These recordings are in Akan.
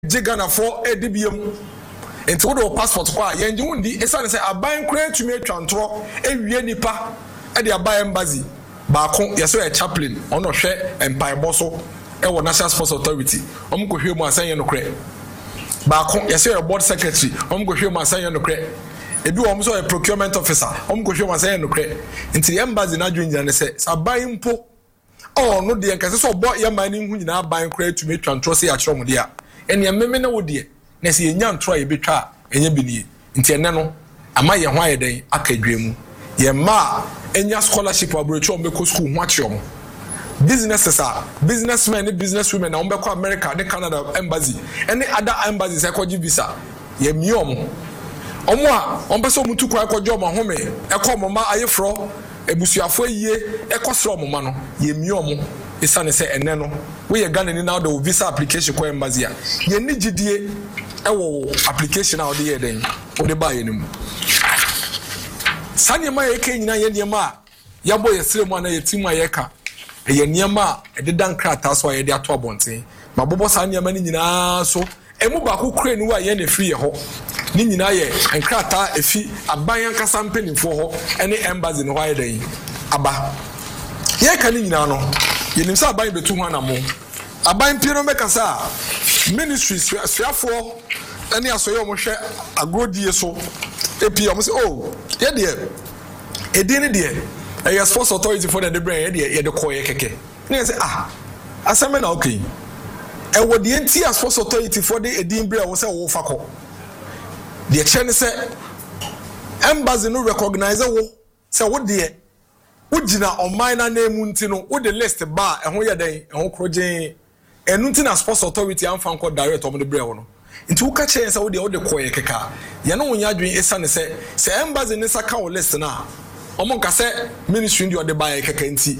Jigana for a DBM. And to the passport qua, Yanjundi, a son say, a buying credit to me, Chantro, a Nipa, and the Abaya Embassy. Bakon, yes, a chaplain, on a share, and by Bosso, a National Sports Authority. Go hear my saying no credit. Bakon, yes, a board secretary, go hear my saying no credit. If you also a procurement officer, go hear my saying no credit. Into the embassy, not doing and say, a buying po. Oh, no, dear, because so bought your mining who now buying credit to me, Chantro, say, at home, dear. And your memory, no, dear. Nesi young try a bit and ye bini. Into nano, am I a wire day, a dream. Ye ma, and your scholarship or bridge on because school watch you. Businesses are businessmen, businesswomen, on America, the Canada embassy, any other embassies, I call you visa. Ye miom. Omwa, on person mutu kwa job on home, a call mama aye fro, a busia for ye, a cost from mano, ye miom. It's an say and nano. We are going now the visa application kwa embassy. Ye need GDA. Application out there then or the buy him. Sanya ma yeke nyina ye niema ya boy yesire mu na yetim ayeka ye niema e de dan krata so ye de ato abonten ma bobo sanya ma ni nyina so emu ba ko kure ni wa ye na free ye ho ni nyina ye enkrata efi aban ankasa mpanimfo ho ene embassy no wa dan aba ye ka ni nyina no ye nim sa aban betu ho na mo aban piro mekasa ministry suafo ani asoye omo hwe agrodie so epi omo say oh ye de edin de e sports authority for the brain ye de koye keke na say aseme na okay e wo de enti as sports authority for the edin brain wo say wo fako de che ne say embassy no recognize wo say wo de ugina online na name nti no wo de list ba e ho ye den e ho krogen enunti na sports authority amfa nko direct omo de brain wo no nti wo ka che say wo de koye keka ye no wonya adwen esane say embassy ne saka wo list na omo ka say ministry ndi ode ba keka nti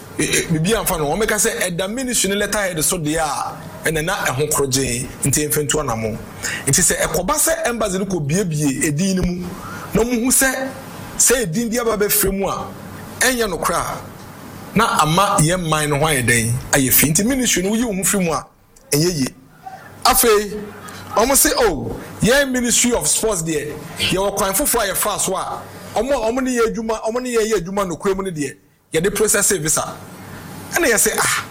bibi amfa no omo ka say eda ministry ne letter head so de a ene na eho krogen nti emfentu anamo nti say ekoba say embassy no ko biebie edin ni mu no mu hu say edin dia ba be fremu a enya no kra na ama ye man no hwan eden aye fi nti ministry no yi wo hu fremu a enye afei omo say oh ye ministry of sports there ye wo kwan fofo aye fa so a omo ne ye adwuma omo ne ye adwuma no kwemu ne de ye de process visa ana ye say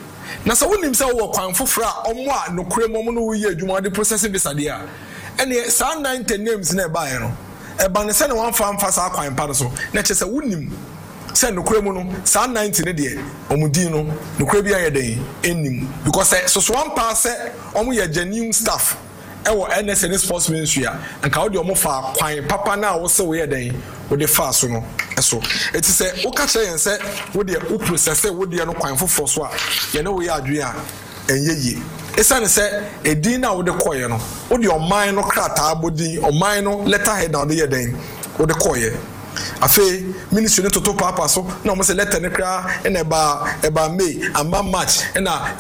na so wonim say wo kwan fofo a omo a no kwemu omo no ye adwuma de process visa de a ene sa 90 names na ba ye no e ba ne se ne wan fa sa kwan pa so na che say wonim say no kwemu no sa 90 ne de omudi no no kwe bia ye den enim because so one pass omo ye genuine staff ewo NSN sports ministry a nka wo de omo fa kwan papa na wo se wo ye den wo de fa so no eso eti se wo ka kire yen se wo de wo process wo de no kwan fofo so a ye no wo ye adwe a enye esane se edin na wo de koye no wo de oman no krata abodi oman no letter head na wo de ye den wo de koye afi ministry no toto papa so na omo se letter ne kra na eba May amba March na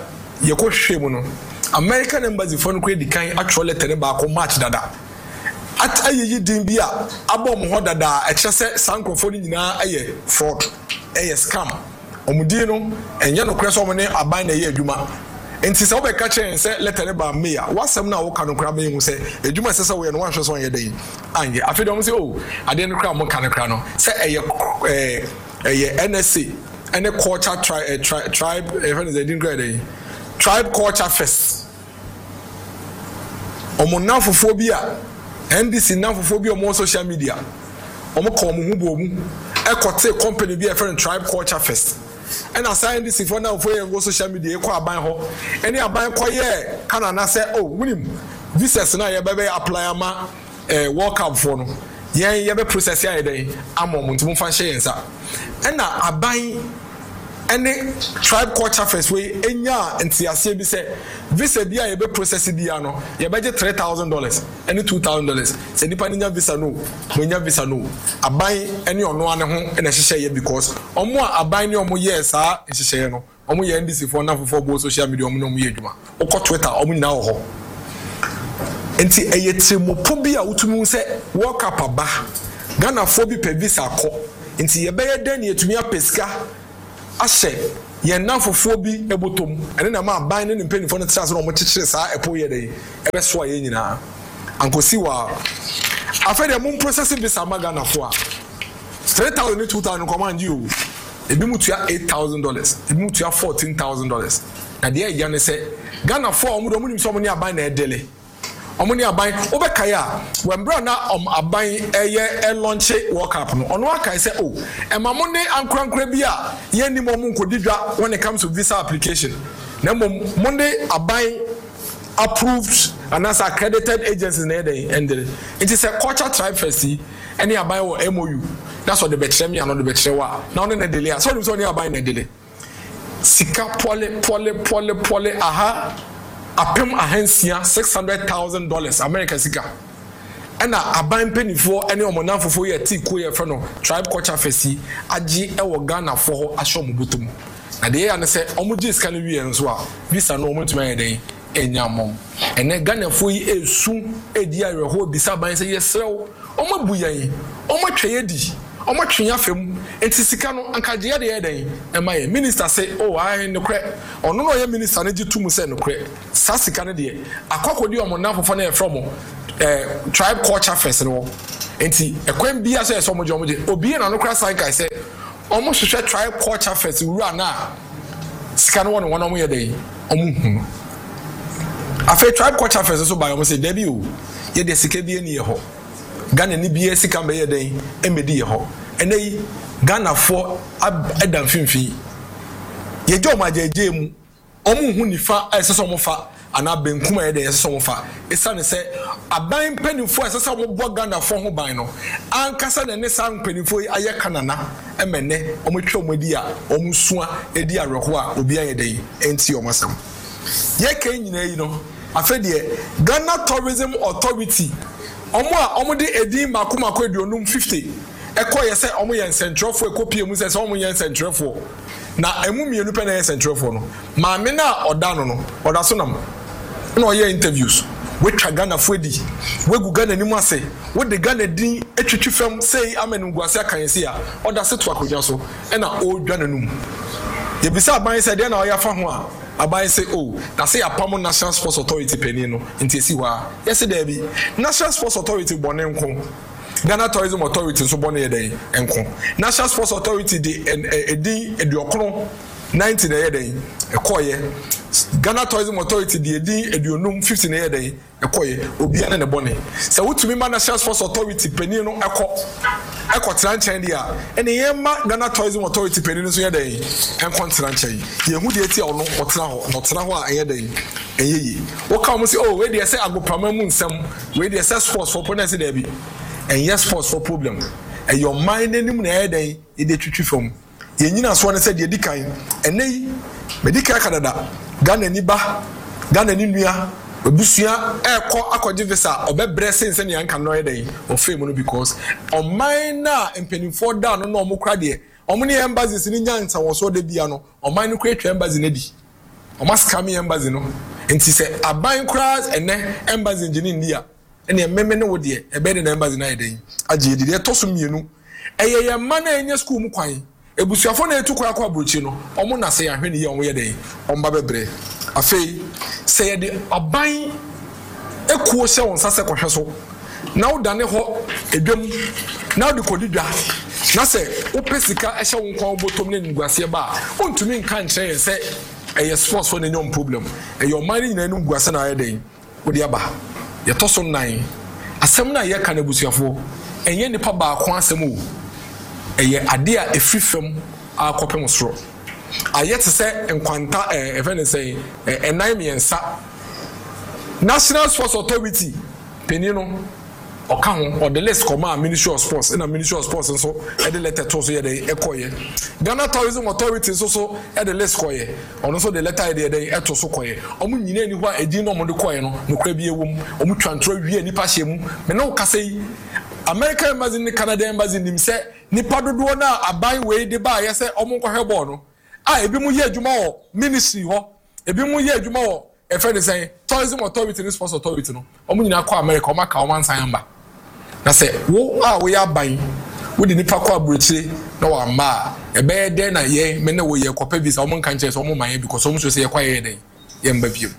ye ko hwe mu no American embassy for no credit kan actual letter ne ba ko March dada at ayi din bia abom ho dada e kyese sankofo ni nyina aye fraud aye scam omudi no enye no kreso omo ne aban na ye adwuma enti se obeka chen se letter ne ba May a wasem na wo ka no kra ba yin se adwuma se we no wan hwe so ye dan anye afi dem se oh ade no kra mo ka no kra no se aye NSA ene culture tribe when is the din grade tribe culture fest omo nanfophobia NDC nanfophobia omo social media omo ko mo hubo mu ekote company bi a friend tribe culture fest and assign this for now for go social media ko aban ho any aban ko ye kana na say oh winim visas na ye be apply ama work up for no ye be process ya dey amom ntum fa hye yensa na aban any tribe culture fest we enya entiase bi say visa bi a ye be process bi ano ye be $3,000 any $2,000 say nipa nya visa no aban any ono ane ho na hyehyɛ ye because omo aban ne omo ye saa hyehyɛ no omo ye ndc for na for bo social media omo no omo ye adwuma okɔ Twitter omo nyina wo ho enti eye tremopo bi a wotumi say work up aba Ghana fo bi pe visa kɔ enti ye be ye dan ne etumi apeska ahye yen na fofo bi ebotom ene na ma ban ne mpanifo no tira so no mo chichire saa epo ye dey ebe so aye nyina ankosi wa afede mo process visa magana fo a 3,000 to 2,000 command you ebi mutua $8,000 ebi mutua $14,000 na de ya ne se Ghana fo omo do mo nim so mo ni aban na edele omo ni aban obekaya when bro na aban eye launch World Cup no ono akai say oh ema mo ne ankrankra bi a ye ni mo nkodidwa when it comes to visa application na mo ne aban approved and as accredited agencies na dey endele it is a culture tribe fest any aban wo MOU that's what the betre me and the betre wa na ono na dele so ni so ni aban na dele sika pole aha apem ahansia $600,000 American sika ena aban penifo ene omonanfofo ye tiko ye fe no tribe culture fesi agi ewo Ghana fo ho ahom butum na de ya ne se omoji sika no wie nso a visa no omontuma ye den enyamom ene Ghana fo yi esu edi areho bisa ban se yesrew omobu yen omotwe di omatwenya fam enti sika no ankaje ya de yeden emaye minister say oh I no kre ono no ye minister na gitu mu say no kre sa sika no de akokodi omonafofo na e from tribe culture fest no enti ekwan bia so yeso moje obi na no kra san kai say omo hwehwe tribe culture fest wura na sika no won omo ye den omo hu afa tribe culture fest so ba omo say debi o ye de sika bia ni ye ho Ghana ni bia sika be ye den emedi ye ho enei Ghana for adam finfi ye jo ma jeje mu omu hu nifa eseso mo fa ana benkuma ye den eseso mo fa esane se aban penifo eseso mo bo Ghana for ho ban no ankasa na ne san penifo aye kanana emene omotwe omodi a omusua edi areho a obi aye den enti omasam ye kan nyina yi no afedie Ghana Tourism Authority omo de edin makomako edionum 50 ekoye se omo ye centrofo ekopie mu se omo ye centrofo na emu mienu pe na ye centrofo no ma me na oda no no oda so nam na oye interviews we twa Ghana fodi we gu Ghana ni mu ase we de Ghana din etwetwe fam sei amenu guase akanse a oda se to akoja so e na o dwa nanum ye bisa ban se de na oya fa ho a abai say oh na say apamo National Sports Authority penny no ntesi wa yes there be National Sports Authority bonenko Ghana Tourism Authority so bonne dey enko National Sports Authority de edin eduokron 90 na yeden ekoye Ghana Tourism Authority de edin eduonum 50 na yeden ekoye obi ane ne bonne se wutumi ma National Sports Authority penny no eko tranchen dia ene yema Ghana Tourism Authority penny no so yeden enko tranchen ye hu de tia ono otena ho a yeden enyeyi wo ka mo say oh we dey say agopama mu nsem we dey say sports for ponese there be and yes sports for problem and your mind enim na yeden e dey twitwi fam ye nyina so ne say de dikan enei medical Canada Ghana ni ba Ghana ni nua obusua eko akoje visa obebre sense ne yanka no yeden o fame no because on mine na empenifo da no no omokra de omo ne embassies ni nyansa wo so de bia no on mine no create embassy na di o mas scam embassy no enti se aban cross ene embassy engineer ndia ene meme ne wo de ebe de embassy na yeden age de to so mienu eye ye ma na enye school mu kwan ebusuafo na etu kwa akwa brochi no omo na se ahwe ne ye omo yeden omba bebre afei se ye de aban ekuo se won sase kohwe so na wo dane ho edwam na wo de kodidwa na se wo pesika ehye won kwa botom ne nguase ba ontumi nka nkyere se eye sports for no problem eye omani nyina nu nguase na yeden wo de aba ye to so nan asem na ye ka na busuafo enye nipa ba akwa asem o eye ade a efifem akopem soro ayet se enkwanta even say enai miensa National Sports Authority penino oka ho or the list come Ministry of Sports and Ministry of Sports so e the letter to so ye dey ekoye Ghana Tourism Authority so e the list koye ono so the letter e dey eto so koye omu nyina ni ho a edi no mo de koye no nokra bi ewom omu twantro wie nipa hyemu me no ka sei American embassy ni Canada embassy nim se nipa dodo na aban we de ba ye se omu kohwe ball no ebi mu ye adwuma wo ministry ho ebi mu ye adwuma wo e fe de say Tourism Authority and Sports Authority no omu nyina kwa America o maka o man san ba na se wo we aban wo di nipa kwa abrochi na wa ma e be de na ye me na wo ye kopa bi sa o mon kan che so o mo man because o mo so se ye kwa ye den ye mba biem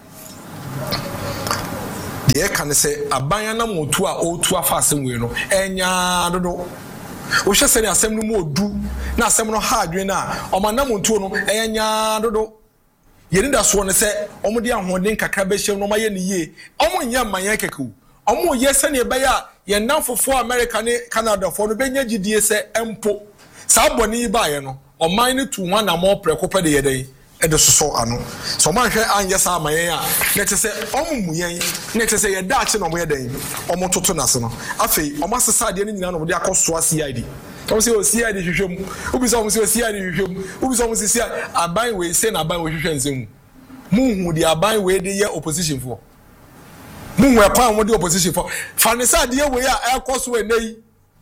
de kan se aban na motu a o tu afa asem we no enya dodo o hwe se ne asem no mo odu na asem no ha adwen na o manam ntuo no enya dodo yeri da so ne se o mo de ahoden kakra be hye no ma ye ne ye o mo nya man keku o mo ye se ne be ya ye nan fofo America ne Canada fo no be nya gidie se empo sa boni ba ye no o man ne tu wan na mo prekopa de ye den e de so ano so man hwe anye sa mayen a ne te se omumu yen ne te se ye da ache no mo ye den o mo toto na se no afei o masesa de ne nyina no mo de akoso CID o se o CID hwehwem obi so o se o CID hwehwem obi so o se aban we se na aban we hwehwe nsem mu hu de aban we de ye opposition for mu hu akwan mo de opposition for fanisa de ye we a ekoso e nei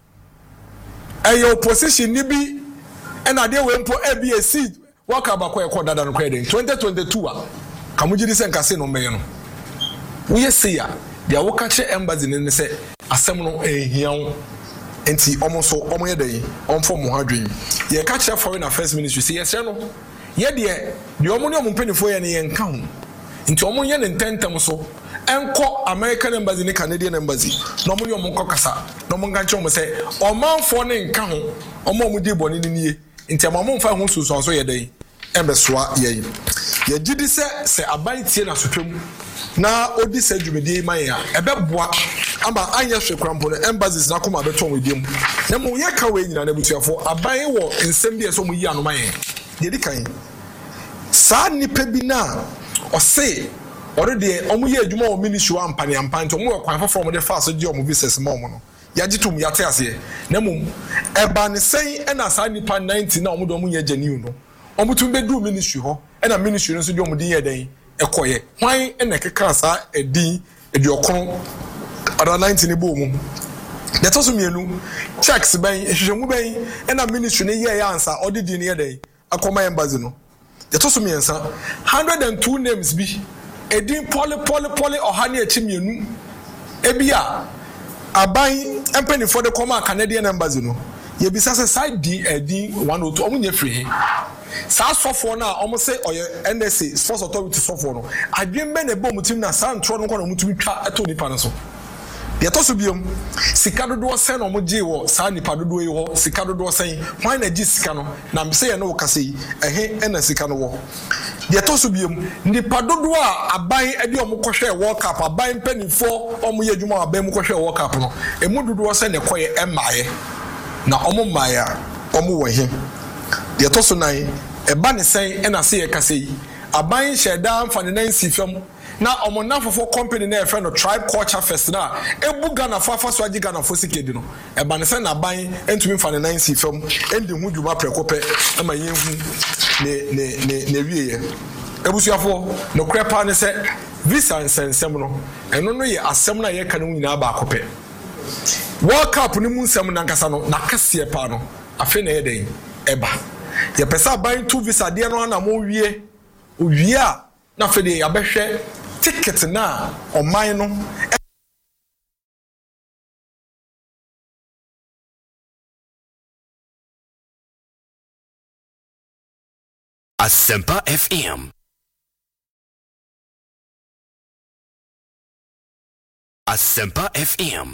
e opposition ni bi e na de we mpo e bi e seed waka bakwa ekọ dada no kwede 2022 a kamujiri se nkase no meyo no wo yesi ya dia wo ka che embassy ne se asem no ehian enti omo ye dey omfo mo hadwen ye ka che foreign affairs ministry se yesre no ye de omo ne omo penifo ye ne ye nka ho enti omo ye ne ntentem so enko American embassy ne Canadian embassy no omo ne omo nkokasa no omo nka che omo se omanfo ne nka ho omo di boni ne nie enti amamo mfa ho susu so ye dey embesoa ye gidi se aban tie na sotwam na odi se dwumedi man ya ebeboa ama anya hwe krampo no embassies na koma beton wediem na mo ye ka we nyina na butuafo aban wo nsem bi eso mo yi anoman ye di kan sa nipa bi na o se already omo ye adwuma o ministry wa ampane ampante omo kwan fofo mo de fa so di omo business mo no ya gitum ya te ase na mum eba ne sen na sa nipa 90 na omo do omo ye janiu no omo tum be du ministry ho na ministry no so di omo din ye den ekoye hwan na keka sa edin ediokon ada 90 ne bo mu de to so mienu checks ben ehwehwemu ben na ministry ne ye ya ansa odi din ye den akoma embassy no de to so miensa 102 names bi edin poli ohane achi mienu ebia aban empany for the common Canadian embassy no ye bisa se side D 102 omunye free sa sofo na omo se oye NSA Sports Authority sofo no adwen be na bo mutim na santro no kono mutim twa ato nipa no so de to so biom sika dodo sen no mo je wo sa nipa dodo yi ho sika dodo sen hwan na ji sika no na me se ye no wo kase yi ehe na sika no wo de to so biom nipa dodo a aban ade omo kohwe World Cup aban panifo omo ye dwuma aban mu kohwe World Cup no emu dodo sen ne koye emaaye na omo maaya omo wo he de to so nan eba ne sen na se ye kase yi aban sheda mfa ne nan si fam na omo nafofo company na efe no Tribe Culture Fest na ebuga na fafa so agiga na fosikedi no eba ne sen na ban entumi mfa ne nan si fam endi hu dwuma prekope ama yenhu ne wieye ebusuafo no krepa ne se visa nsensem no eno no ye asem na ye kan nyina ba akope World Cup ni mu nsem na nkasa no na kase pa no afi na ye den eba ye pesa ban two visa de no na mo wie owie a na fe de abehwe ticket na oman no Asempa FM. Asempa FM.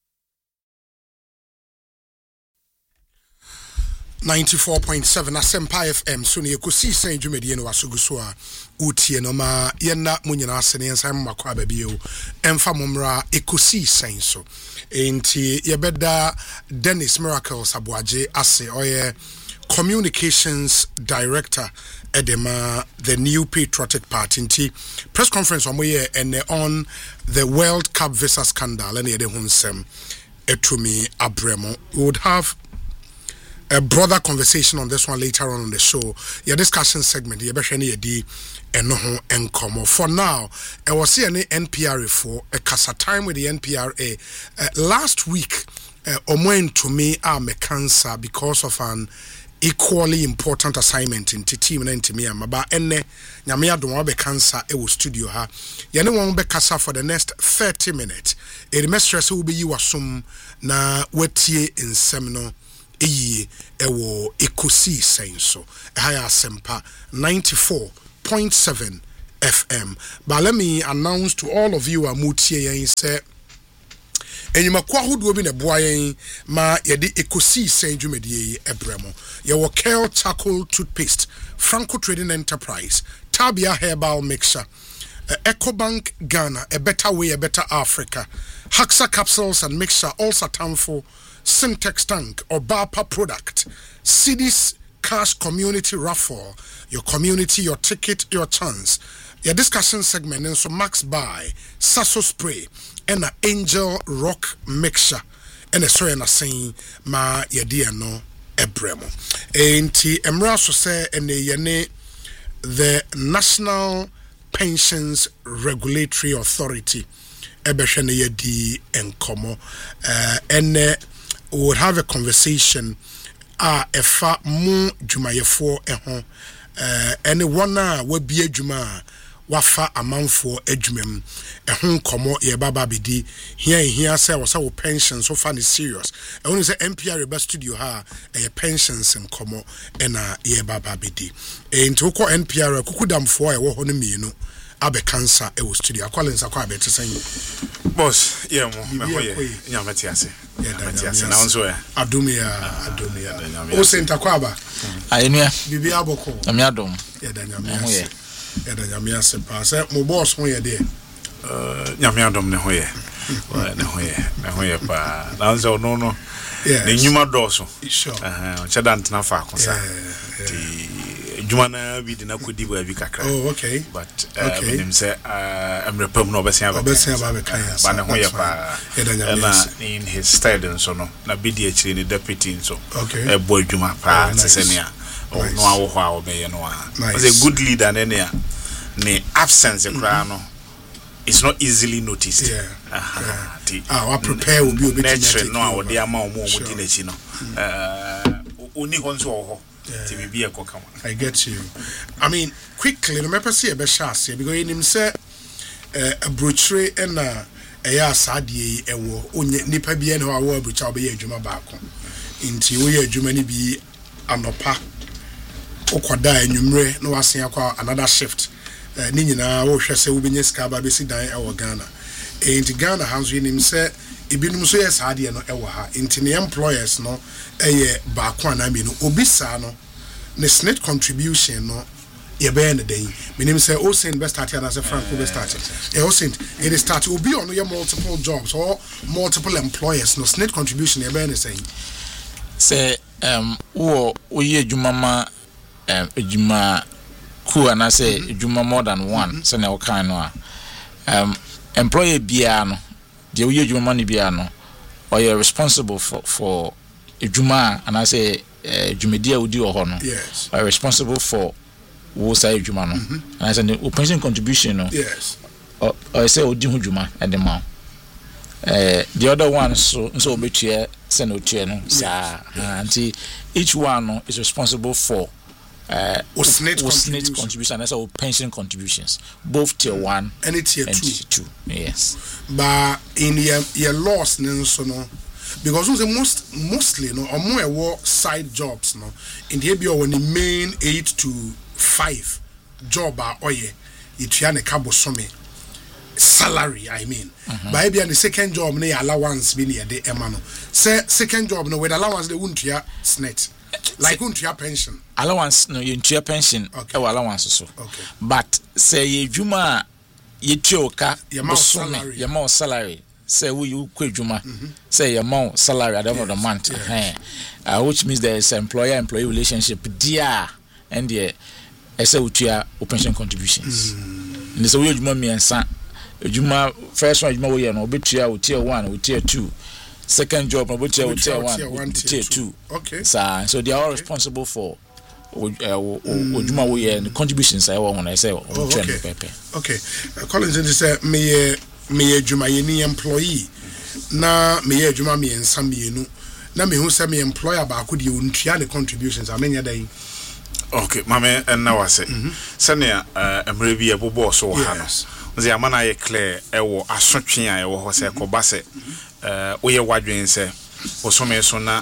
94.7 Asempa FM so ne ekosi san dwumedie no wasogu so a utie no ma yenna munyina asene yensan makwa babie o emfa momra ekosi san so enti yebeda Dennis Miracles Abuaje ase oye communications director edema the New Patriotic Party nti press conference omoye ene on the World Cup visa scandal ene yede hunsem etumi abremo. We would have a broader conversation on this one later on the show. Your discussion segment, your besheni and no encomo. For now, I was seeing NPRA for a casa time with the NPRA last week. Omoen to me me cancer because of an equally important assignment in team and me about enne nyamia do be cancer e wo studio ha yene won be kasa for the next 30 minutes. E the mistress will be you assume na wetie nsem no eyi ewo ekosi senso haya sempa 94.7 FM. But let me announce to all of you amutie yen say enyuma kwa hodo bi na boa yen ma yede ekosi sen dwumadie ebremo ye wo Kel Charcoal toothpaste, Franco Trading Enterprise, Tabia Herbal Mixture, EcoBank Ghana, a better way, a better Africa, Haxa capsules and mixture, also Tamfo, Syntex tank or Bapa product, Cedis Cash Community Raffle, your community, your ticket, your chance. Your discussion segment and so Max Buy, Sasso Spray, and an Angel Rock Mixture, and a story and a saying, ma yadia no ebremo. Enti Emra so say and the National Pensions Regulatory Authority, ebeshene yedi enkomo, and we would have a conversation. Efa mu dwumayefo eho ene wona wa bia dwuma wafa amanfo adwumam ehon komo ye baba bedi hia say wo pension so far is serious e wonu say NPR Reba studio ha pensions enkomo ena ye baba bedi enti ko NPR kukudamfo e wo ho no mienu abe cancer e wo studio akwalensa kwa be tesen boss yeah mo me hoye nyamati ase na onzo ya adumia o senta kwa ba ayenua bibi aboko amiadom ya danyamia ya danyamia se pa se mo boss ho ye de nyamiadom ne hoye ne hoye pa na onzo no ne nyuma doso sure cheda ntna fa akosa ti juma na bi de na kodi ba bi kakra okay but him say I'm repom no besia ba ba ne hoye pa na in his stead and so no na bi di akiri ni deputy so e boy juma pa sesenia no awo ho awo be no was a good leader ne absence ekra no it's not easily noticed I prepare will be nature no awo de ama omo di na chi no oni honso ho I get you. I mean, quickly, no matter see a beshas because in him say a brochure and a sadie a war only nipa bien who are which I'll be a juma back into we Germany be anopa okwada enumre no asen akwa another shift ni nyina wo hwese wo benye ska ba besi dan e wo Ghana enti Ghana hands in him say ibinum so yes sadie no e wo ha enti ne employers no eye ba kwa na mi no obisa no ne SNIT contribution no ye be na den menim say o send best start and as a Franco best start e o send it is start obi on your multiple jobs or multiple employers no SNIT contribution ye be na say wo ye adwuma adwuma ku ana say adwuma more than one say na o kan no employer bia no de wo ye adwuma no bia no or you responsible for adwuma ana say dwumedia odi ho no yes are responsible for wo say adwuma no and I say the pension contribution no yes or say odi ho dwuma and the man the other one so obetua say no tua no sa anti each one no is responsible for SNIT contribution and also pension contributions both tier 1 and tier 2 yes but in your loss no because mostly no or more side jobs no in the area when the main 8 to 5 job are oye you ne cabo some salary I mean by be the second job no allowance be near the emano say second job no with allowance they won't ya SNIT like won't ya pension allowance no you pension okay allowance so okay but say you juma you tioka your more salary say you quit juma say your more salary at the end of the month which means there is employer employee relationship dear and the say with your pension contributions and so we juma me and juma first one juma we no betua with tier 1 with tier 2 second job no betua with tier 1 tier 2 okay so they are all responsible for juma we and contributions I want I say okay Collins say me juma yeni employee na me juma me nsamienu na me hu say me employer ba ko de ontua the contributions amenya dan okay mama and now I say senia emre bi e bobo so ha no nze amana ye clear e wo asotwe a e wo ho say ko ba say wo ye wadwen say wo so me so na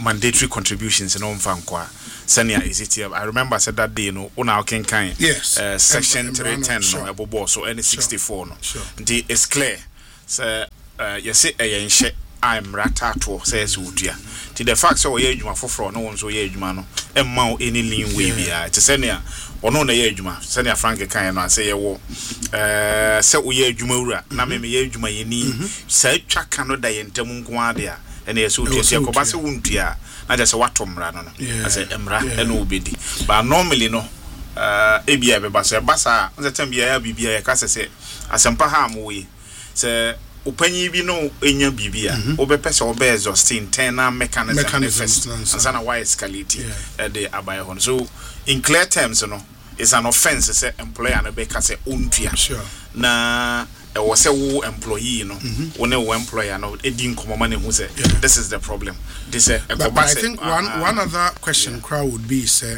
mandatory contributions no mfankwa senior is it here I remember said that day no una can kind section 310 no ebobo so any 64 no the is clear so you say yenhye I'm ratato says udua to the fact so ye adwuma foforo no won so ye adwuma no emma any lean way bia to senior ono na ye adwuma senior Frank kan no say ye wo se wo ye adwuma wura na me ye adwuma ye ni sa twa kan no da ye ntam nko ade a ene ye so tue ko ba se wontua na just watomra no no say emra ene obedi but normally no ebia be ba so basa on the time bia ya bibia ye ka se asempa ha mo we se upanyi bi no enya bibia obepese obe exhausting 10 mechanism and why escalate the abaye hon so in clear terms no it's an offense say employer no be ka say ontua na e wo say wo employee no one wo employer no edi nkomoma ne hu say this is the problem this but I think one other question crowd would be say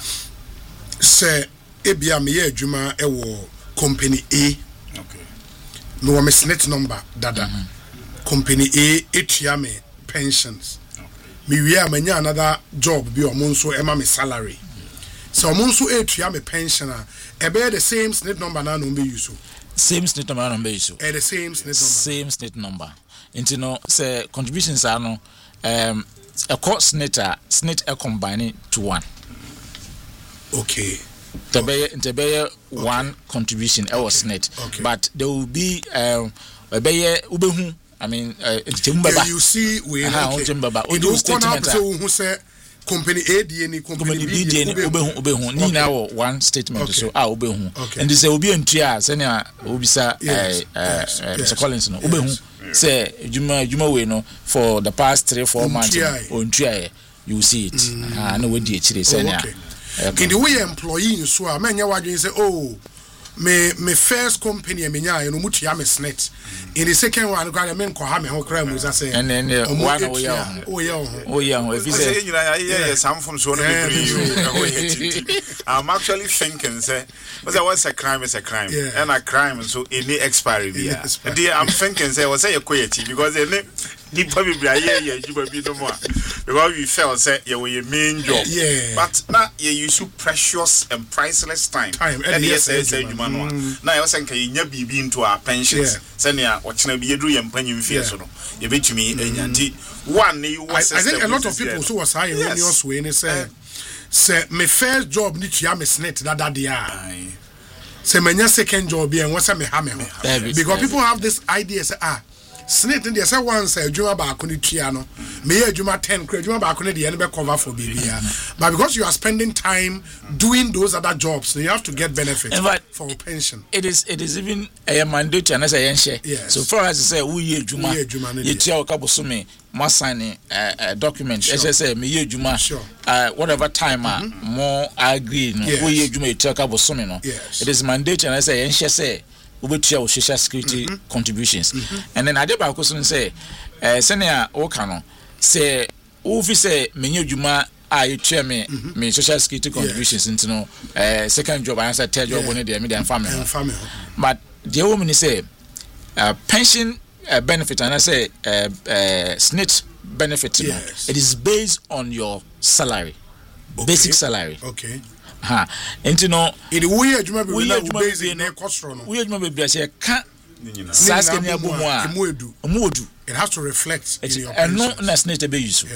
ebia me ye adwuma e wo company A no me SSNIT number dada company A etua me pensions me we amanya another job bi omonso ema me salary so omonso etua me pensioner e be the same SSNIT number na no be use same SSNIT number na be use the same SSNIT number into no say contributions are no a cost SSNIT a combine to one okay Tebeye one contribution was SSNIT, but there will be ubehu. I mean, you see, we statement who say company A DNA, company B DNA, ubehu. Ni now one statement so ubehu, and this will be in tria. Senior ubisa Mr. Collins no ubehu. Say Juma we no for the past 3-4 months on tria you see it. No we di chire senior. In the way employee so amenya wadwen say oh me first company me nya no mutua me SSNIT in the second one go me nko ha me ho kra mu say and then one if you say some from so I'm actually thinking say what's a crime is a crime and a crime so any expiry I'm thinking say was say equity because ni probably you be no more because we felt say you were your main job but now you use precious and priceless time and yes say you man now you say can you be into our pensions senior watching be do your pension fear so no you bet me nyanti one you was I think a lot of people so was high when you way and say my first job need to have me SSNIT that day say my second job and what's me ha me because people have this idea say SSNIT they say once adwuma ba ko ni tua no me adwuma 10 kra adwuma ba ko ni de be cover for bibia but because you are spending time doing those other jobs so you have to get benefit for pension it is even a mandate and as a yenhye so for us say we adwuma you tia okaboso me mo sign a document as say me adwuma whatever time more agree no we adwuma you tia okaboso me no it is mandate and as a yenhye say ubetua o social security contributions and then adeba ko so say senior o kano say o fi say menye adwuma a yetua me social security contributions into no second job and say third job on dey me dey family but the woman say pension benefit and I say SSNIT benefit it is based on your salary basic salary enti no in the way adwuma be na base in cost no we adwuma be bia say ka saske ni abomu a omodu it has to reflect in your and no na SSNIT be use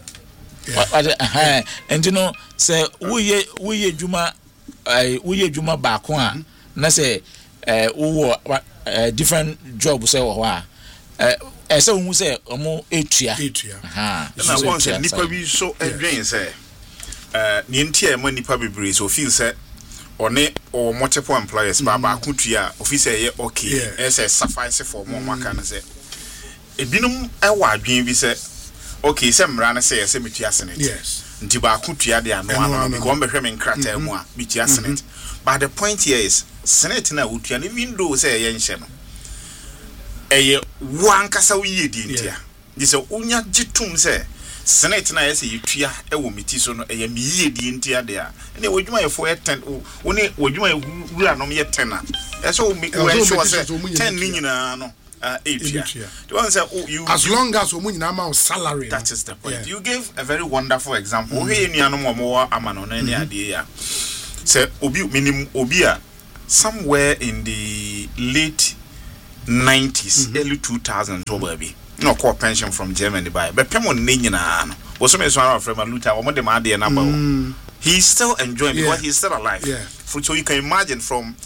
enti no say we adwuma ba ko a na say wo different job say wo a say wo say omo etua na won say nipa bi so adwen say ni ntia ma nipa bebre so feel say one or multiple employers ba kutua officer ye okay say suffice for more maka na say ebinum e wa adwen bi say okay say mra na say metua SSNIT nti ba kutua de ano because be hwe me nkrata mu a metua SSNIT but the point here is SSNIT na utua na even though say ye nhye no eye wankasa wiye di ntia di say unya gitum say SSNIT na yesi yitua ewo miti so no eye miye di ntia de a ene wodwuma ye for 10 woni wodwuma ye wura no ye 10 a eso we sure say 10 ni nyina no The one say you as long as omu nyina ma salary. That is the point. You gave a very wonderful example. We ni anu mo amano na ni ade ya. Say obi minimum obia somewhere in the late 90s, early 2000s baby. No core pension from Germany by. But pemo ni nyina no. Wo so me so our friend Luther, omo de ma de na ba. He's still enjoying because he's still alive. Yeah. So you can imagine from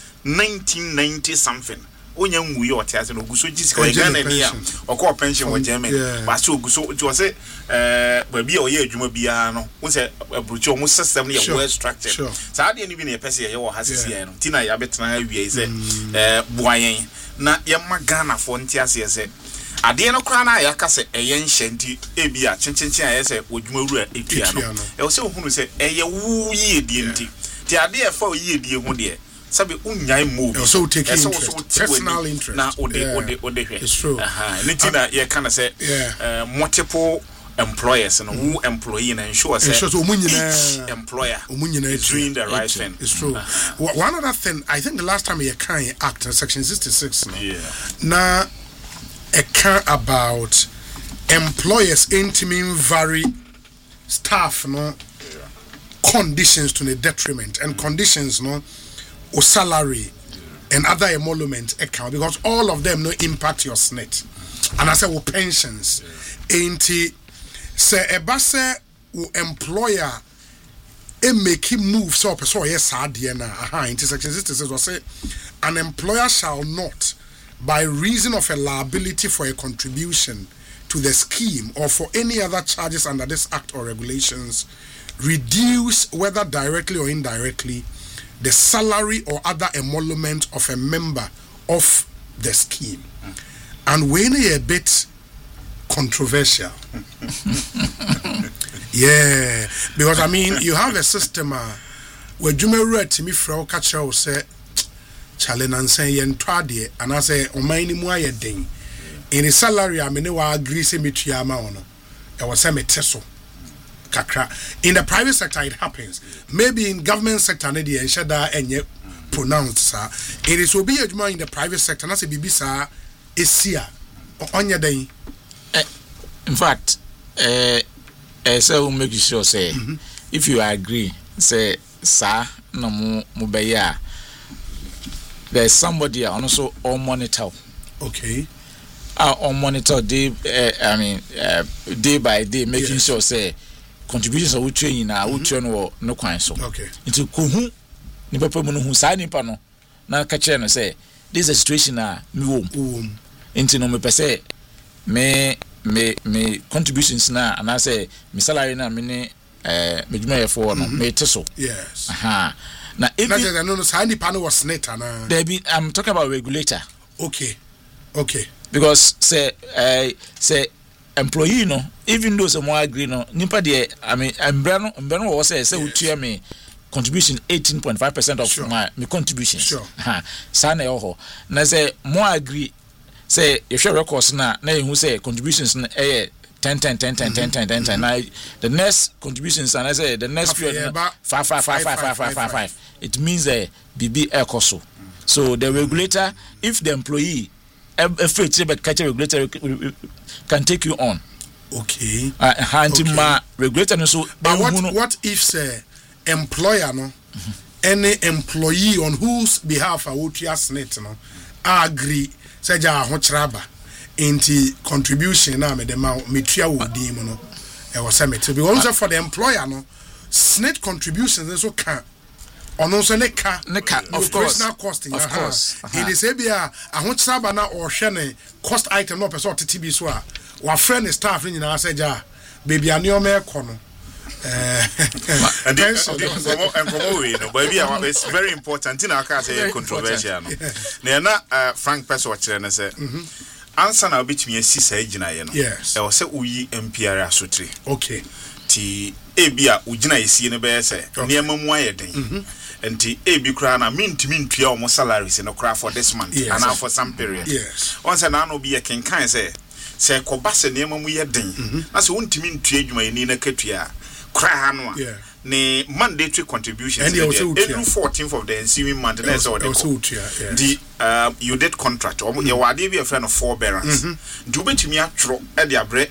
1990 something. Onya nwuye otiase no guso jisika e Ghana ni ya okọ pension wa Germany ba so guso to say ba bia oye adwuma bia no wo say abruchi omo system no ye well structured sa ade ni bi na pese ye wo hasisi ye no tina ya betena awie say buayen na ye ma Ghana fo ntiase ye ade no kra na ya ka se eye nhyanti e bia chinchin aye say odwuma wura etua no e wo say ohunu say eye wu yi die nti ti ade e fa oyi die ho de sabe unyai move so take personal interest na ode it's true nitina ye kana say multiple employers and who employee and ensure say each employer is doing the right thing. It's true. One other thing, I think the last time you can act section 66 now a can about employers intimate vary staff no conditions to the detriment and conditions no or salary and other emolument account because all of them no impact your SNET and I say well pensions ain't say a base employer make him move so yes into section 66 will say an employer shall not by reason of a liability for a contribution to the scheme or for any other charges under this act or regulations reduce whether directly or indirectly the salary or other emolument of a member of the scheme. And when a bit controversial. Yeah, because I mean you have a system where Jumeru to me for catcher will say challenge and say yen twade and I say o many mu ayedin. In the salary I mean wa agree say me triama ono. E was say me teso. Kakra. In the private sector it happens. Maybe in government sector na dey ensure that enye pronounced sir. It is obi adwuma in the private sector na say bibi sa esia onya den. In fact, so we'll make sure say if you agree say sir no mo be ya there's somebody also on monitor. Okay. On monitor day I mean day by day making sure say contributions are training na no no kwan so okay into kohu ni papa mu no hu sa nipa no na ka kire no say this is a situation na me wom into no me pese me contributions na and I say me salary na me ne me dwuma for no me teso yes na even no sa nipa no was net na there be I'm talking about regulator okay because say employee no even though some more agree no nipa de I mean embrano was say utua me contribution 18.5% of my contribution sana yo na say more agree say if your records na you say contributions na 10 now the next contributions and I say the next period 5 it means BB ecoso so the regulator if the employee afraid to catch a regulator can take you on okay regulator no so but what if say employer no any employee on whose behalf I would SNET no agree say ja ho kraba into contribution na me dem me tua wo din mu no e was say me to be also for the employer no SNET contributions so can ono so ne ka of course of course it is ebia ho kraba na o hwe ne cost item no person tete bi so a wa friend staff ni na say ja baby ani o me ko no and it's very important in our case controversial na Frank Peso chere na say answer na obetumi asisa agina ye no e wo say uyi MPR asotire okay ti ebia ugina yesi ne be say niam mu ayeden enti ebi kra na mintimi ntua o salaries no kra for this month and now for some period once na no be ken kan say koba se niam mu yeden na say untimi ntua adwuma ye ni na katua kra no ne mandatory contributions every 14th of the ensuing month you did contract you were be a friend of forbearance do betumi atro e de abre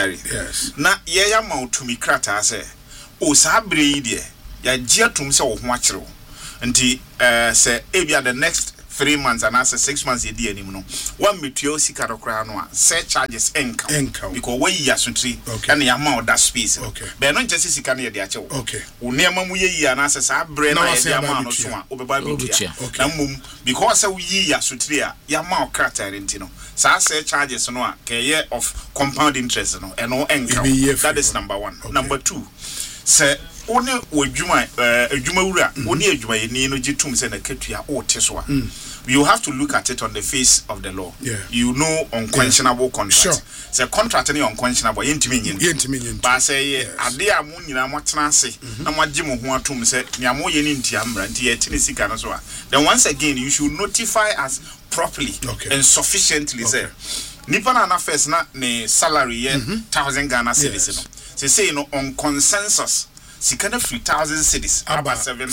MPR na ye ya ma to mi krata say o sa abre yi de ya gia tum say wo ho akere nti say ebia the next 3 months and after 6 months ye di anim no one metuo sika dokra no a set charges enka because we yi asutri and ya ma that space be no just sika na ye de ache wo niam mu ye yi anase sa abre na ye de ma no so a obeba bitia na mum because we yi asutri a ya ma krata renti no sa set charges no a ke ye of compound interest no and no enka that is number 1 number 2 say one wadwuma adwuma wura one adwuma yeni no gitum say na katua o teso a you have to look at it on the face of the law. You know unquestionable contract. Say contract any unquestionable yentimi nyin. Ba say ade a mo nyina mo tena ase na mo agye mo ho atom say nya mo ye ni ntia mbra nti ye tini sika no so a. Then once again you should notify us properly and sufficiently say nipa na first na ne salary ye 1000 Ghana cedis no. Say no on consensus sikana 3000 cedis about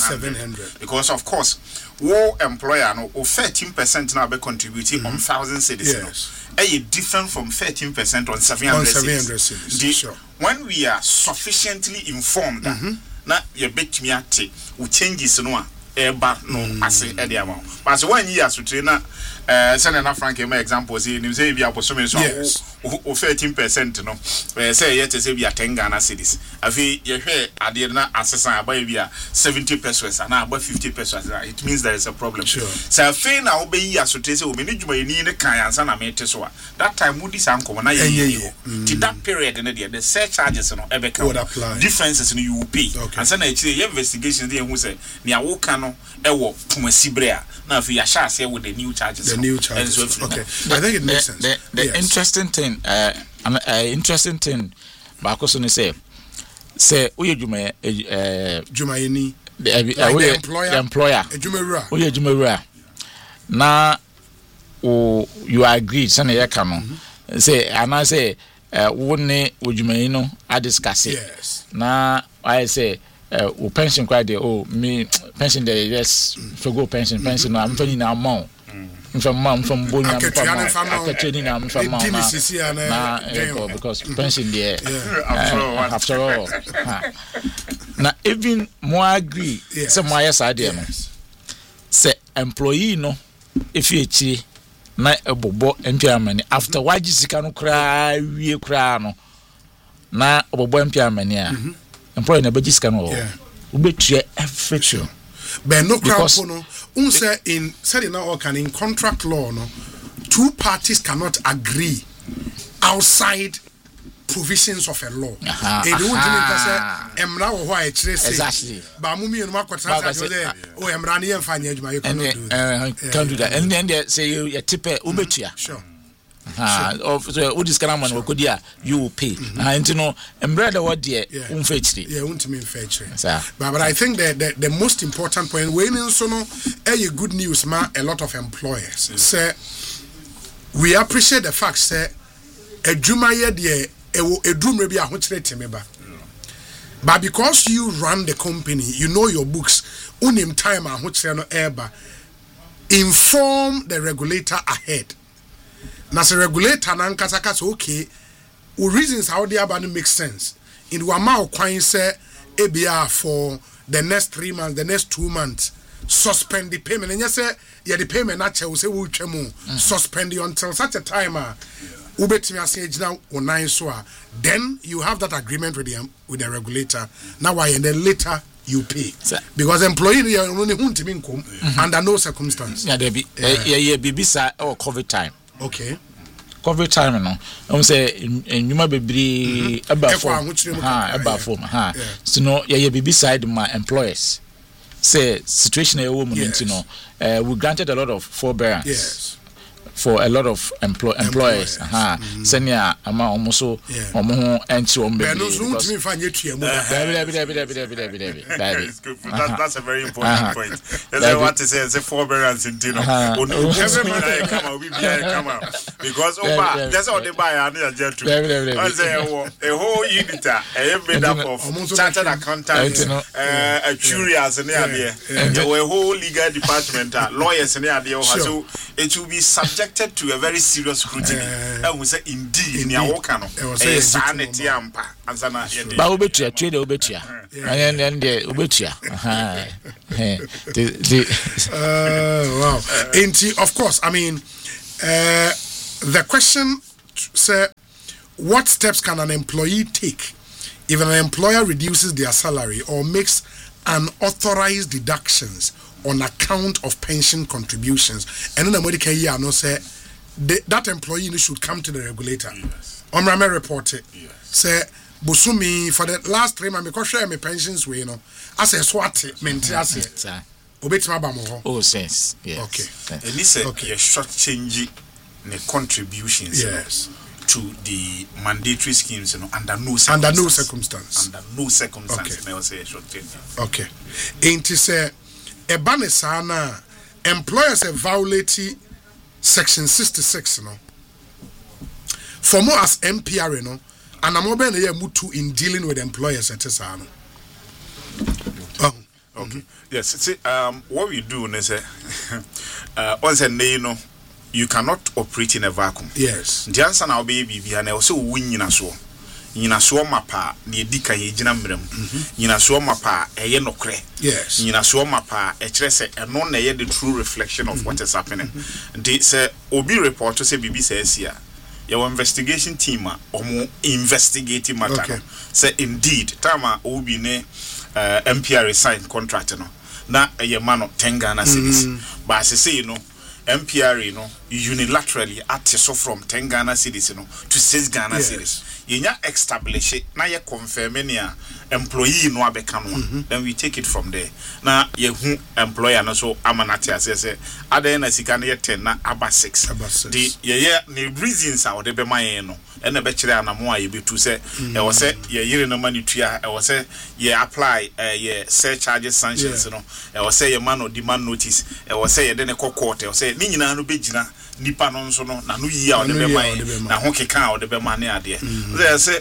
700 because of course wo employer no 13% now be contributing on 1000 cedis no different from 13% on 700 cedis. When we are sufficiently informed na ye betumi ate we changes no a eba no ase e de amount but when you as to na send na frank my example say nim say bia posome so o 13% no say yet say bia 10 Ghana cedis afi ye hwe ade na asesa aba bia 70 pesos and aba 50 pesos it means there is a problem so afi na obe yi asote say o me ni djuma ni ne kan ansa na me te so a that time mudi san ko na ye to that period na the surcharges no ebe ka differences no you will pay and say na ye investigation dey hu say ni awoka no ewo pomasibre a na afi ya sha say with the new charges okay I think it makes sense the interesting thing baako so ne say oye djuma djuma yeni the employer djumawura oye djumawura na you agree say na ye ka no say ana say woni djuma yi no a discuss na I say o pension quite there me pension there yes for go pension no am fani na amount from Bonia from because pension there after all na even more agree say more yes idea no say employee no if you chi na ebobo employment after waji sika no kra wie kra no na obobo employment a employee na beji sika no obetua everything but no crowd no unse in said now or can in contract law no two parties cannot agree outside provisions of a law e do want say emra wo ho a kire say exactly ba mu mi no makotra say o emra ne yemfa nya adwuma you can't do that and then say you tipe obetua sure of so this kind of man we you will pay and you know embrada what there unfetchri untimi fetchri but I think the most important point when so no good news ma a lot of employers say we appreciate the fact say adwuma ye de edumre bi ahokyere temeba but because you run the company you know your books unim time ahokyere no eba inform the regulator ahead. Now, the regulator na nkasa kasa okay. Reasons how the abandon makes sense. In Wamao Quine say ABR for the next 3 months, the next 2 months, suspend the payment. And you say yeah, the payment naturally say we suspend you until such a time. Then you have that agreement with the regulator. Now and then later you pay because employee only under no circumstance. Yeah, there be BBC or COVID time. Okay. COVID time no. I say enuma bebre about form. So no yeah BBC side my employers. Say situation a woman we granted a lot of forbearance. Yes. for a lot of employers. Senior ama almost omo entry on baby. That's a very important point. That's what to say. It's a forbearance in Tino. Everybody come out, we come out because that's all they buy. A whole unit, made up of chartered accountants, actuaries, and a whole legal department, lawyers, and so it will be subjected to a very serious scrutiny. I would say indeed in your workano, a sanity ampa, and sana. Baubetia, trade Obetia, and then the Obetia. Wow. Of course, I mean, the question, sir, what steps can an employee take if an employer reduces their salary or makes unauthorized deductions on account of pension contributions? And then America here no say that employee should come to the regulator. Omrame report it. Say Busumi for the last 3 months because share my pensions we as a swat mentality. Oh, sense. Yes. Okay. And this is a short change the contributions to the mandatory schemes under no circumstance. Okay. Ain't it say a banisana employers have violated section 66 for more as MPR and I'm mobile mutu in dealing with employers at Tesano. Okay. Yes, see what we do is once a day you cannot operate in a vacuum. Yes. The answer now baby and also win in a so mapa ni dika yejina mrem. Yina so mapa eye nokre. Yes. Yina so mapa e kire se e no na ye the true reflection of what is happening. They say obi report to say bibi says here. Your investigation team omo investigating matter. Say indeed tama obi ne MPR signed contract no. Na ye man 10 Ghana cedis. But as I say MPR unilaterally so from 10 Ghana cedis to 6 Ghana cedis. Yenya establish it na ye confirm employee no abeka no. Then we take it from there. Na ye hu employer no so amanati say ada na sika na ye 10 na aba 6. The ye ne reasons are de be man no. And be kire anamo a ye betu say e wo say ye yire no mani tua e wo say ye apply ye surcharges sanctions no e wo say ye man no demand notice e wo say ye de ne court e wo say ni nyina no begina nipa no nso no na no yi a o de be man na ho keka o de be man ade they say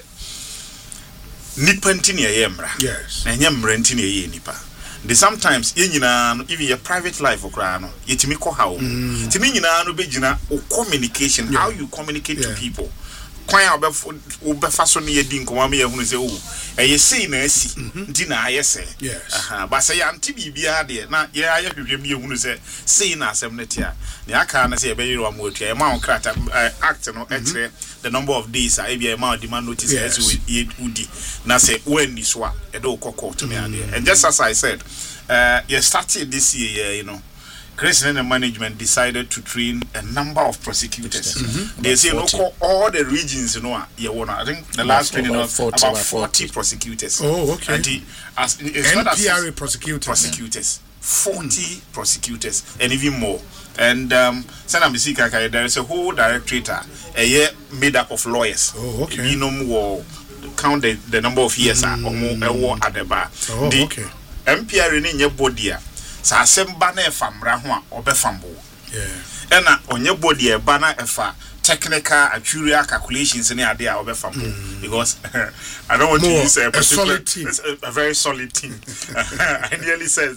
nipa ntini ye mra yes na nyemra ntini ye nipa the sometimes ye nyina no even your private life okra no yetimi ko hawo timi nyina no begina o communication how you communicate to people kwan obefa so ne yedi nko ma ye hunu se eye sei na asi ndi na ayese ba se ya nti bibia de na ye aye hwehwe bi hunu se sei na asem ne tia ne aka na se ye be yiro amu atua e ma on krata act no etre the number of days e bia e ma demand notice as we udi na se when ni so a e do kokko to me ade and just as I said you started this year Chris and the management decided to train a number of prosecutors. They say all the regions, I think the last training was about 40 prosecutors. Oh, okay. And NPRA prosecutors. 40 prosecutors and even more. And there is a whole directorate made up of lawyers. Oh, okay. You know, count the number of years at the bar. Oh, okay. MPRA in your body. Sa asemba na efamra ho a obefambo ena onye body e ba na efa technical actuarial calculations in ade a obefambo because I don't want to use a solid team. It's a very solid team. I nearly says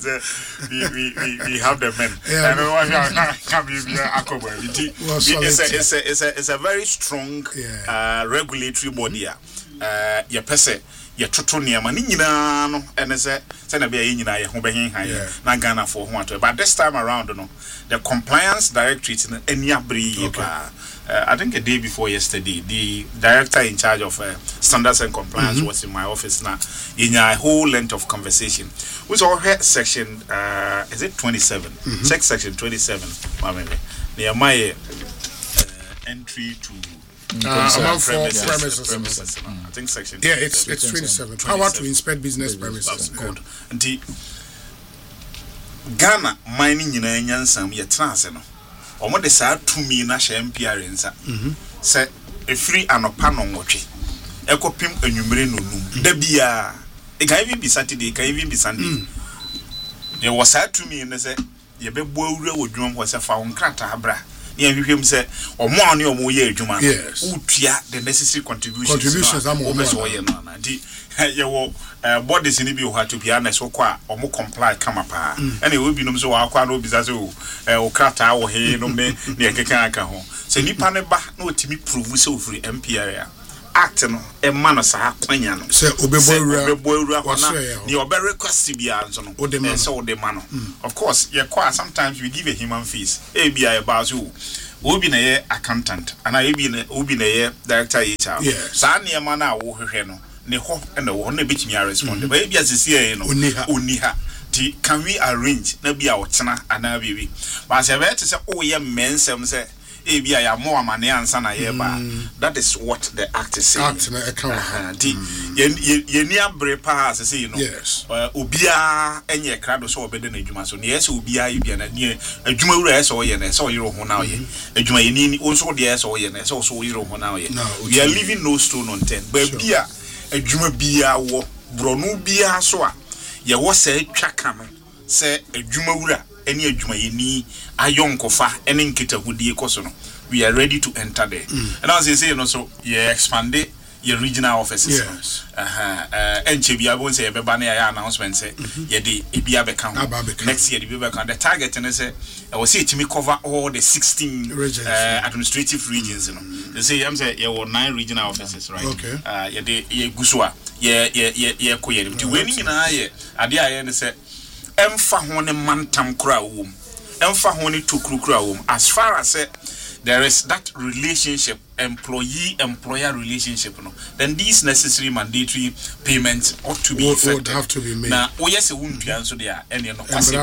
we have the men and it's a very strong regulatory body your person ye toto niam ani nyina no ene se na be ye nyina ye ho be hen han na Ghana for ho ato but this time around the compliance directorate no ani abri ba I think a day before yesterday the director in charge of standards and compliance was in my office now in a whole length of conversation which all head section is it 27 check section 27 near my entry to about premises. I think section. Yeah, it's 27. Power to inspect business premises. Good. And Ghana mining in a nyansam ye transe no. omo de saa tumi na hye MPR nsa se efiri anopa no nwotwe ekopim anwumere nonum da bia e can even be Saturday, can even be Sunday. Ye was saa tumi ne se ye bebo awura wodwum ho se fa won krata abra ne ahwehwem se omo ane omo ye adwuma utua the necessary contributions am so ye no na di ye wo bodies ni bi ho to bia na so kwa omo comply kama pa ene we binom so wa kwa no bisa se o krata wo he no me ne keka aka ho se nipa ne ba na otimi prove se ofuri MPR act no e ma no sa kwanya no se obeboura na the obe request bia nso no se o de ma no of course ye kwa sometimes we give a human face e bia e ba so obi na ye accountant ana e bi na obi na ye director HR sa na ma na wo hwehwe no ne ho na wo na bitimi respond ba e bia sisi no oniha can we arrange na bia o tena ana bibi ba se be te se o ye mensem se ebia ya mo amane ansa na ye ba that is what the act is saying act na account ye ni abre pa as say you know obia enye krado so obede na adwuma so ne yes obia ebia na ne adwuma wura so ye na so yiro ho na ye adwuma ye ni onso de so ye na so yiro ho na ye we are leaving no stone unturned but bia adwuma bia wo bronu bia so a ye wo se twaka no se adwuma wura any adwuma ye ni ayonkofa any nketahudie koso no we are ready to enter there and as you say you know so you expand your regional offices enche bia bon say beba na ya announcement say ye de ebia beka ho next year the beka the target and say I was say it me cover all the 16 administrative regions you know they say am say you 9 regional offices right ye de ye gusua ye koye the we ni na ye ade aye ne say emfa ho ne mantam kra wom emfa ho ne tokru kra wom as far as there is that relationship employer relationship no then these necessary mandatory payments ought to be would have to be made now yes wuntua so there ene no kwase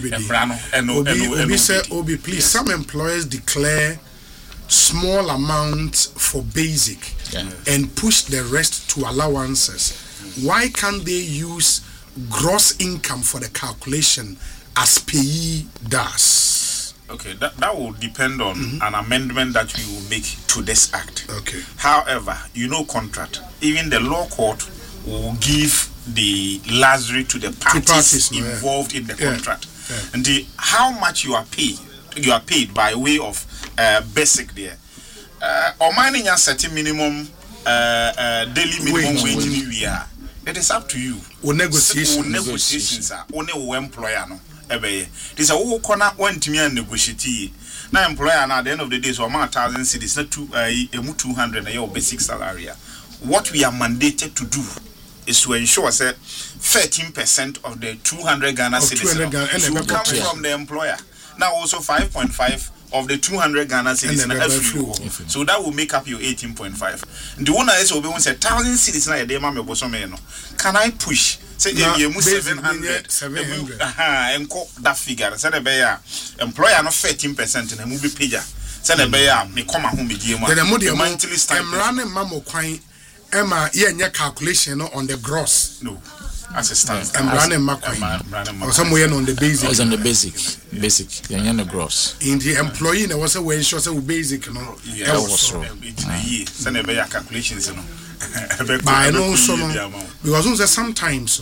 obi please some employers declare small amounts for basic and push the rest to allowances. Why can't they use gross income for the calculation as payee does? Okay, that will depend on an amendment that we will make to this act. Okay. However, contract, even the law court will give the luxury to the parties involved in the contract. And how much you are paid by way of basic there. Or mining a certain minimum daily minimum wage in we are. It is up to you. Negotiations are only employer no. This a whole corner one to me and negotiate. Now employer now at the end of the day so 1,000 cedis not 200 a year basic salary. What we are mandated to do is to ensure that 13% of the 200 Ghana cedis should come from the employer. Now also 5.5 of the 200 Ghana cedis in every. So that will make up your 18.5. The one is will be 1,000 cedis na a day mama no. Can I push? Say you 700 and call that figure. Say the bear employer no 13% and a movie pager. Say the bear me come home with you. The monthly stipend. I'm running mamo quine Emma yeah calculation on the gross. No. As a stand. I'm running my or somewhere on the basic. It's on the basic. Yeah, the gross. In the employee, there was a way short of basic, no. Yeah, that was so. Send a better calculations, no. But I know so because sometimes,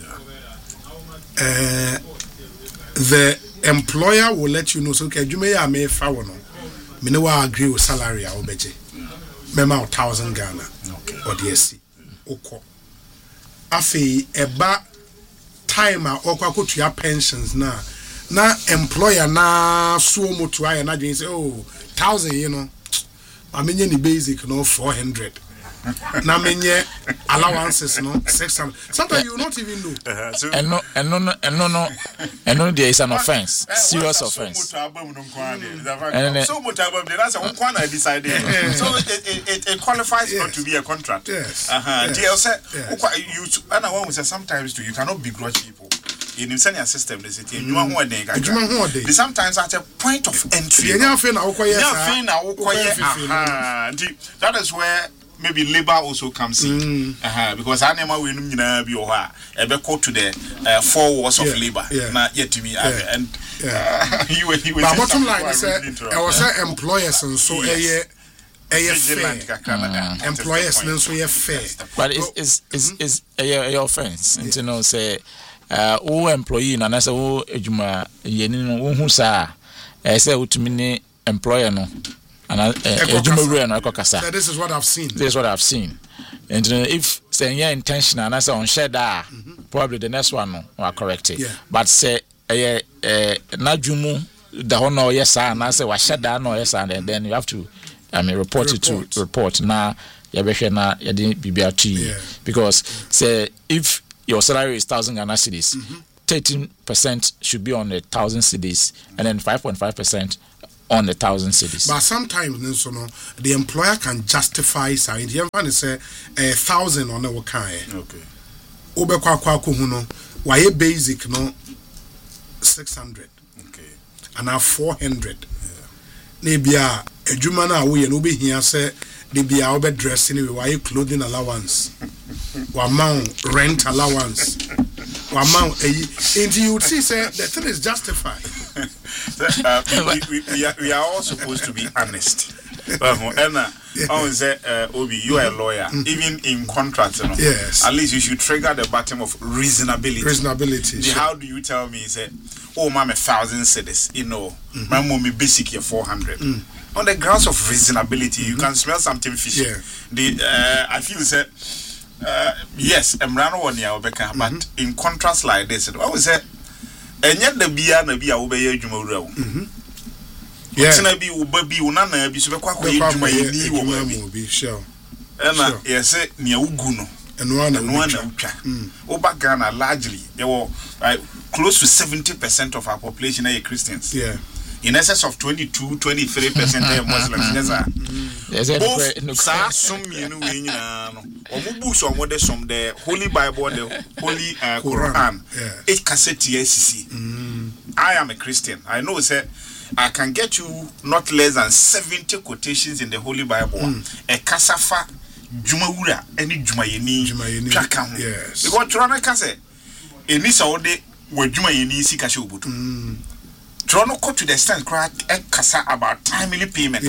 the employer will let you know. So, okay, you may have made foul. Me no agree with salary. I will bet you. Mema 1,000 Ghana. Okay. Or DSC. Okay. Afi eba time a okwa to your pensions na employer na so mutu aye na say 1,000 you know I mean any basic no 400 na menye allowances no 600 sometimes you not even know and no there is an offense serious offense so it qualifies not to be a contract sometimes you cannot begrudge people in senior system sometimes at a point of entry that is where maybe labor also comes in. Because animal we know be ebe go to the 4 walls of labor. Na yet to me and you but bottom line is I was employers and so fair. Employers and so fair. But it's a offense. You know say who employee na say who ejuma yeni no hu sa say utumi employer no and ejuma no akokasa. This is what I've seen. And if say your intention and say on share that probably the next one no will correct it. But say na jumu the hono yes and say wa share that no yes and then you have to report it to report na ya be hwe na ya dey bibia to because say if your salary is 1,000 Ghana cedis, 13% should be on the 1,000 cedis, and then 5.5% on the 1,000 cedis. But sometimes, the employer can justify saying, "The employer say 1,000 on the kind." Okay. Obe kwa kuhuno, why basic no 600. Okay. And now 400. Nebia ejuma na we no be here say they be our bed dressing why clothing allowance. Wamount rent allowance. Wamount and you see say the thing is justified. We are all supposed to be honest. Obi, you are a lawyer. Even in contracts, yes. At least you should trigger the button of reasonability. How do you tell me? Say, oh, ma'am, 1,000 cedis. My mom is basic here 400. On the grounds of reasonability, you can smell something fishy. I feel say, yes, I'm running on your Becca, but in contrast like this, I would say, and yet the beer na be obey Jumoro. Yes, na be ubabi unana be so kwa juma yeni wo be sure. Ena yes nia uguno and one utwa. Oba Ghana largely there were close to 70% of our population are Christians. Yeah. In excess of 22-23% are Muslims. From the Holy Bible, the Holy Quran. It cassette I am a Christian. I know, sir. I can get you not less than 70 quotations in the Holy Bible. A kasafa Jumaura, any Jumayeni, Chakam. Yes. Because Trona Kase, in this all day, where Jumayeni Sikashubutu. Trona go to the stand crack and Kasa about timely payment.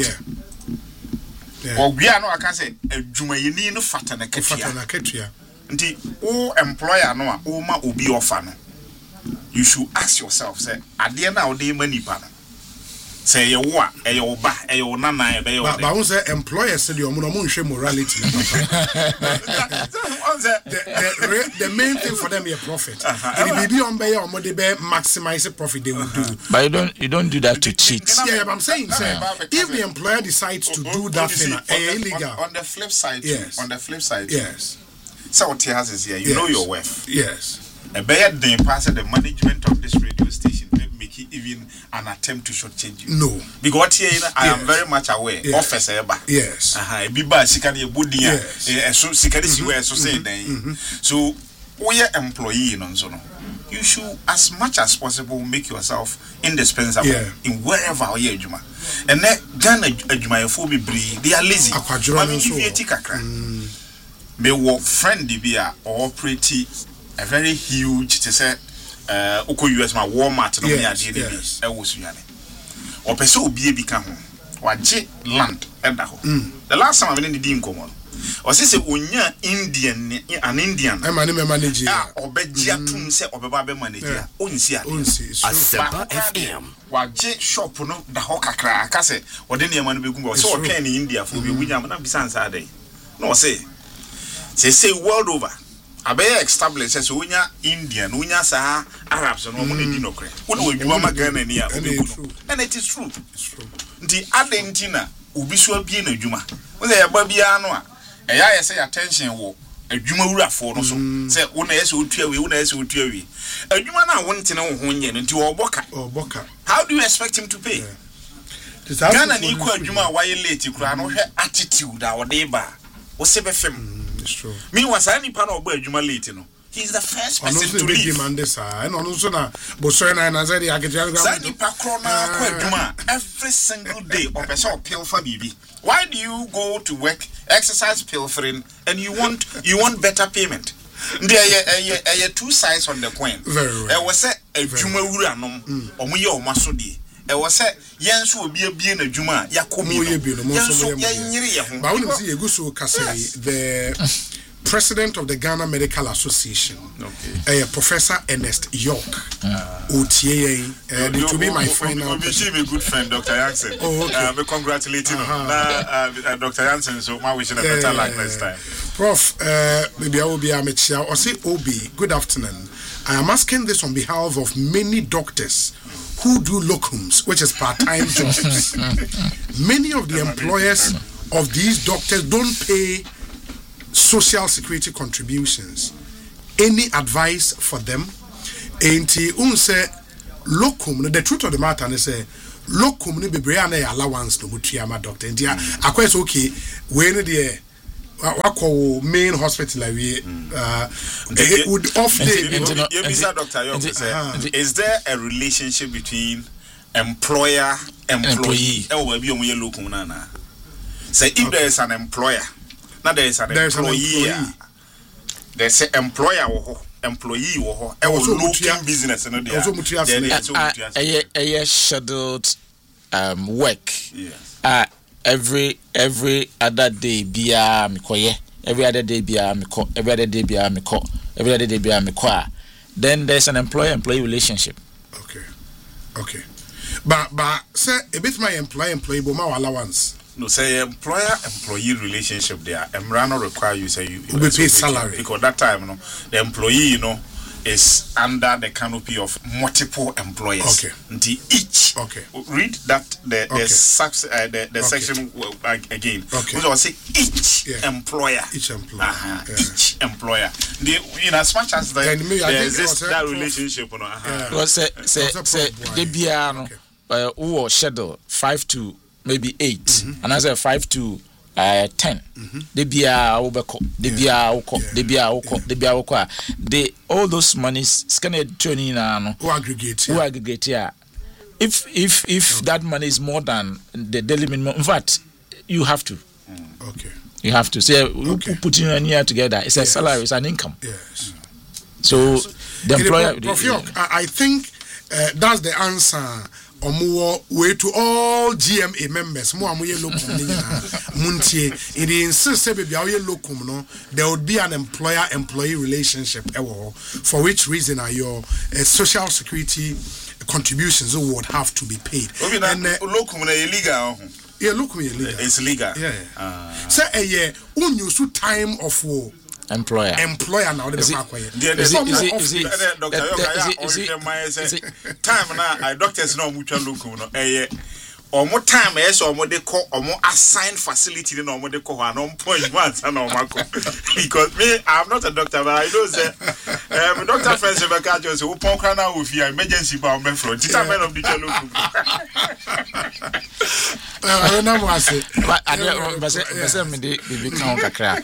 Or we are no, I can say, a Jumayeni no fatana Ketia. Until all employer no, Oma Ubi or fan. You should ask yourself, say, at the end of the day, money panel. Say you what? You ba? You nana? But I say employers say you don't show morality. The main thing for them is profit. If you be on buy or more, they maximize the profit they will do. But you don't do that to cheat. Yeah, but I'm saying, if the employer decides to do that thing, illegal. On the flip side, yes. So what he has is here. You know your worth. Yes. A bad day passes the management of this radio station. Even an attempt to shortchange you. No. Because here I am very much aware. Officer Eba. Yes. Biba Sikani Budia. So Sikani Siwe so say then. So we are employee in Onzono. You should as much as possible make yourself indispensable in wherever you Juma. And then Ghana Juma Phobi Bri, they are lazy. Mami Vieti Kakra. May work friend Dibia or pretty a very huge to say Oko US ma Walmart no me ade de bi e wo suane o pese obi bi ka ho waje land eda ho the last time I been in the nkomo o se onya Indian an Indian e ma ne me manage obeji atum se obeba be manage onsi ade Asempa FM waje shop no da ho kakra aka se ode ne ma no begum o se o twen ni India fo bi wunya na bisansa ade no o say world over Abe established as unya Indian, unya sa Arabs no mo di nokre. Wo do ma Ghana ni a and it is true. It's true. Nti adentina obi so abie na adwuma. Wo say ya ba bia no a eya ye say attention wo adwuma wurafo no so. Say wo na yese otuawe, wo na yese otuawe. Adwuma na wo ntene wo ho nye nti wo boka. How do you expect him to pay? Ghana ni ku adwuma wa ye late kura no he attitude a wo de ba. Wo se be fem. It's true. Me was any pan of adwuma late no. He's the first person to leave. And also na Bosona and Azari Zani Pakrona every single day of a sort pill for BB. Why do you go to work, exercise pilfering, and you want better payment? There are two sides on the coin. Very well. There was a Juma Uranum, or Muyo Masudi. There was a Yansu will be a Juma, Yakumu, the president of the Ghana Medical Association, Professor Ernest York, OTA, to be my final. A good friend, Dr. Jansen. Oh, okay. We congratulate him. Dr. Jansen, so my wishing a better luck next time. Prof, maybe I will be a Mitchell or say Obi. Good afternoon. I am asking this on behalf of many doctors who do locums, which is part-time jobs. Many of the employers of these doctors don't pay social security contributions. Any advice for them? Enti unse locum, the truth of the matter is locum ni bebre na allowance no mutua ma doctor. Enti akwa is okay. We no dey wako main hospital it would often is there a relationship between employer employee? Say if there is an employer, now there is an employee. There's an employer or employee or looking business and a scheduled work. Every other day bia mikoye, every other day bia miko, every other day bia miko, every other day bia miko. Then there's an employer-employee relationship. Okay. But say a bit my employee but my allowance. No, say employer-employee relationship there. Emrano require you say you pay salary because that time the employee is under the canopy of multiple employers. Okay. Each. Okay. Read that the section again. Okay. We say each employer. Each employer. Each employer. In as much as there exists that relationship. Because say the biano who schedule 5 to maybe 8, and I say 5 to 10. The bia obeko, the bia oko, the bia oko, the bia oko. All those monies scanned turning who aggregate yeah. If that money is more than the daily minimum, in fact, you have to. Okay. You have to say putting your year together. It's a salary, it's an income. Yes. So the employer. Prof York, I think that's the answer. Way to all GMA members, more locum muntie. It insists baby locum no, there would be an employer-employee relationship for which reason are your social security contributions would have to be paid. And locum illegal. Yeah, locum illegal. It's legal. Yeah. Say a year, use time of war. Employer now is it time now I doctors know mutual local no or more time or more they call or more assigned facility no more they call one point once and because me I'm not a doctor but I know that my doctor friends ever catch us who punk now with your emergency bound me from determine of the local but I don't me the count kakra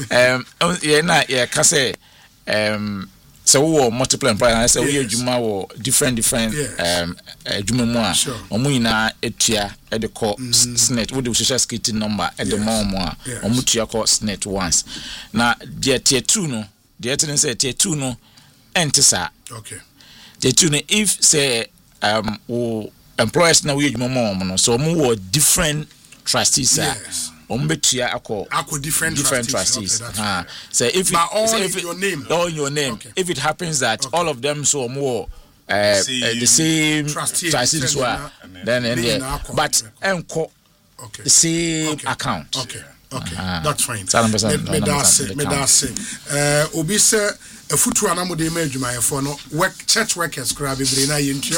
say so we multiple employers say we adwuma wo different adwuma mu a omo nyina etua e de call SNET with the social security number e de mo a omo tua call SNET once na the tier 2 no the thing say tier 2 no entisa okay tier 2 no if say wo employers na we adwuma mo no so omo wo different trustees Ombetia ako different trustees. So if all in your name, okay. If it happens that all of them so more the same trustees were then but enko the same account. Okay. That's fine. Me obi say a futu anamode ma adwuma for no work church workers cry be na yentua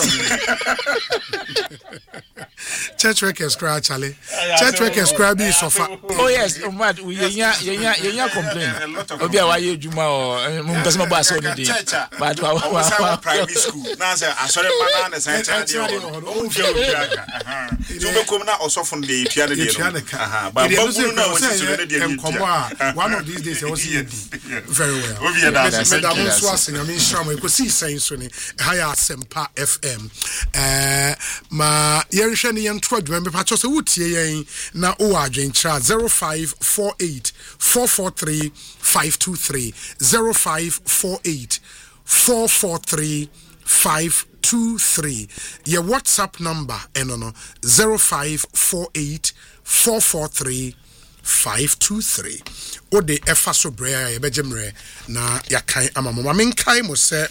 church workers cry chale church workers cry be sofa. Oh yes, but we yenya complain obi a wa ye adwuma o mo person bo aso no dey but wa private school na say asore mana na say charge o so be kom na osofo dey pia dey no but babu na o say dey one of these days I was very well. da mo so asenya me nshram ekosi sen so ni haya Asempa FM ma yenhwe ne yento adwuma me pa cho se wotie yen na o adwentra 0548 443 523 0548 443 523 your WhatsApp number no 0548 443 523 ode efa so brea ye bejemre na yakan amamo menkai mo se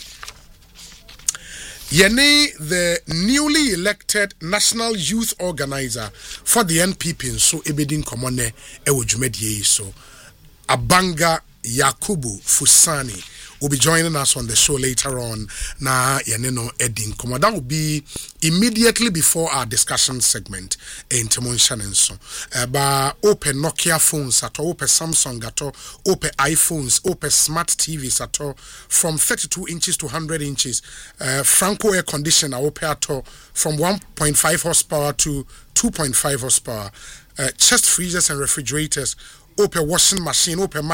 yene the newly elected national youth organizer for the NPP so ebedin komone e wodwumadie so Abanga Yakubu Fusani will be joining us on the show later on. Na yaneno Edin Komo. That will be immediately before our discussion segment in Timon Shanenso. Ba open Nokia phones at open Samsung at open iPhones, open smart TVs at from 32 inches to 100 inches. Franco air conditioner open at from 1.5 horsepower to 2.5 horsepower. Chest freezers and refrigerators, open washing machine, open